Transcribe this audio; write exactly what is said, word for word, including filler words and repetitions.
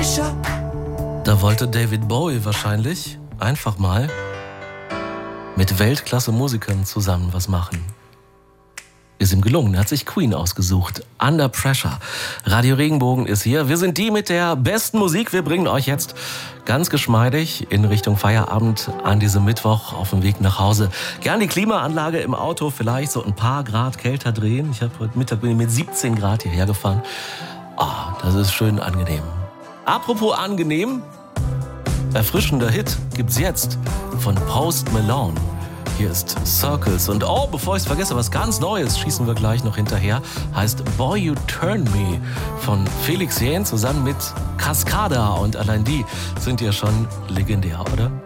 pressure. Da wollte David Bowie wahrscheinlich einfach mal mit Weltklasse-Musikern zusammen was machen. Ist ihm gelungen, er hat sich Queen ausgesucht. Under Pressure. Radio Regenbogen ist hier. Wir sind die mit der besten Musik. Wir bringen euch jetzt ganz geschmeidig in Richtung Feierabend an diesem Mittwoch auf dem Weg nach Hause. Gern die Klimaanlage im Auto vielleicht so ein paar Grad kälter drehen. Ich habe heute Mittag bin ich mit siebzehn Grad hierher gefahren. Ah, oh, das ist schön angenehm. Apropos angenehm, erfrischender Hit gibt's jetzt von Post Malone. Hier ist Circles und oh, bevor ich es vergesse, was ganz Neues schießen wir gleich noch hinterher. Heißt Boy You Turn Me von Felix Jähn zusammen mit Cascada und allein die sind ja schon legendär, oder?